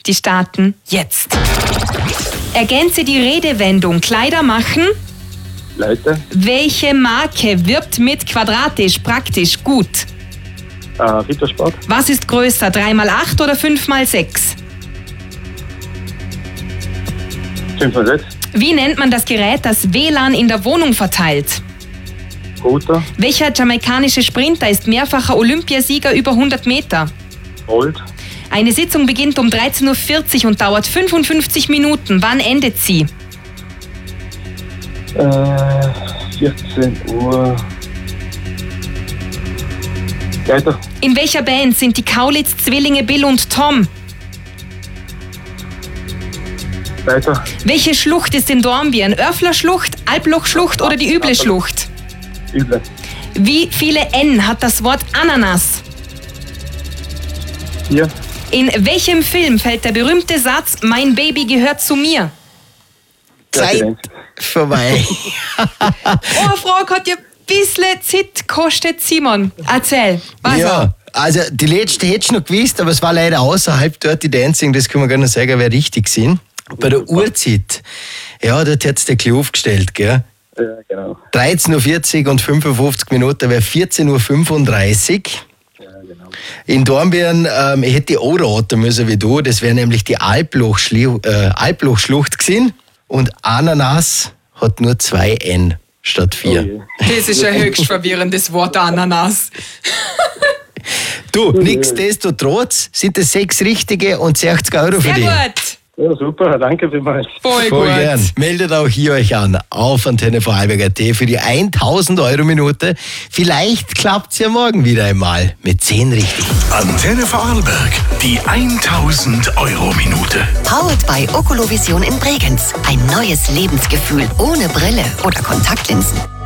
Die starten jetzt. Ergänze die Redewendung Kleider machen. Leute. Welche Marke wirbt mit quadratisch, praktisch, gut? Rittersport. Was ist größer, 3x8 oder 5x6? 5x6. Wie nennt man das Gerät, das WLAN in der Wohnung verteilt? Router. Welcher jamaikanische Sprinter ist mehrfacher Olympiasieger über 100 Meter? Bolt. Eine Sitzung beginnt um 13.40 Uhr und dauert 55 Minuten. Wann endet sie? 14 Uhr. Weiter. In welcher Band sind die Kaulitz-Zwillinge Bill und Tom? Weiter. Welche Schlucht ist in Dornbirn? Örfler-Schlucht, Albloch-Schlucht oder die üble Schlucht? Üble. Wie viele N hat das Wort Ananas? 4. In welchem Film fällt der berühmte Satz, mein Baby gehört zu mir? Zeit vorbei. Oh, Frau, hat ja ein bisschen Zeit kostet, Simon. Erzähl. Was Ja, also die letzte hätte ich noch gewusst, aber es war leider außerhalb dort die Dancing, das kann man gar nicht sagen, wer richtig sind. Bei der Uhrzeit, ja, dort hat es der Klo aufgestellt, gell? Ja, genau. 13.40 Uhr und 55 Minuten wäre 14.35 Uhr. Ja, genau. In Dornbirn ich hätte ich auch raten müssen wie du, das wäre nämlich die Alblochschlucht gewesen. Und Ananas hat nur 2 N statt 4. Oh je. Das ist ein höchst verwirrendes Wort, Ananas. Du, nichtsdestotrotz sind es 6 richtige und 60 Euro für Sehr dich. gut. Ja, super, danke vielmals. Voll Voll gut. gern. Meldet auch hier euch an auf Antenne Vorarlberg.at für die 1000 Euro Minute. Vielleicht klappt es ja morgen wieder einmal mit 10 richtig. Antenne Vorarlberg, die 1000 Euro Minute. Powered by Oculovision in Bregenz. Ein neues Lebensgefühl ohne Brille oder Kontaktlinsen.